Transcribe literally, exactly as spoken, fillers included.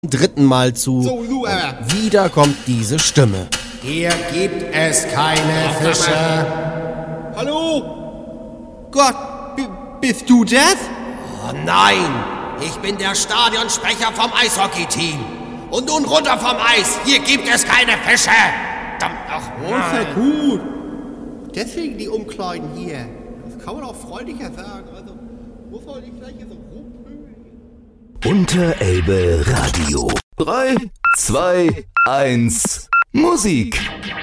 dritten Mal zu. So, du, äh. Und wieder kommt diese Stimme. Hier gibt es keine Fische. Hallo? Gott, b- bist du das? Oh nein, ich bin der Stadionsprecher vom Eishockey-Team. Und nun runter vom Eis, hier gibt es keine Fische. Verdammt noch. Oh, ist ja gut. Deswegen die Umkleiden hier. Das kann man auch freundlicher sagen. Also, muss man nicht gleich hier so rumpöbeln. Unterelbe Radio. drei, zwei, eins, Musik.